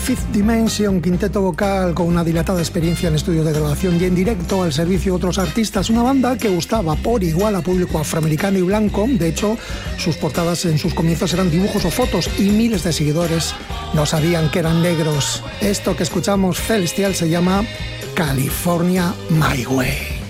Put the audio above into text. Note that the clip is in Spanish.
Fifth Dimension, quinteto vocal con una dilatada experiencia en estudios de grabación y en directo al servicio de otros artistas, una banda que gustaba por igual a público afroamericano y blanco. De hecho, sus portadas en sus comienzos eran dibujos o fotos y miles de seguidores no sabían que eran negros. Esto que escuchamos, Celestial, se llama California My Way.